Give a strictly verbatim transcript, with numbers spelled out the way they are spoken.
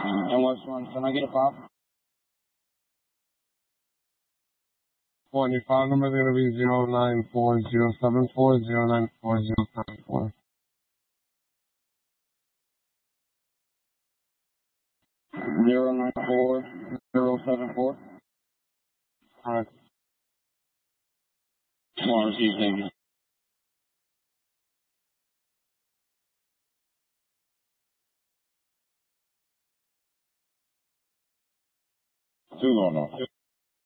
And which one? Can I get a pop? One, your file number is going to be zero nine four zero seven four zero nine four zero seven four. Zero nine four zero seven four. Correct. One receive, thank you. Two going on.